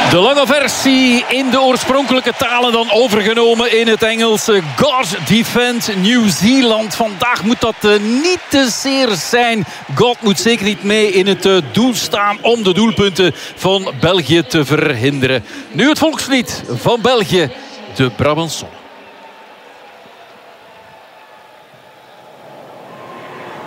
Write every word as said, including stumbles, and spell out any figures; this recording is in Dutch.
De lange versie in de oorspronkelijke talen dan overgenomen in het Engels. God defend New Zealand. Vandaag moet dat uh, niet te zeer zijn. God moet zeker niet mee in het uh, doel staan om de doelpunten van België te verhinderen. Nu het volkslied van België, de Brabançon.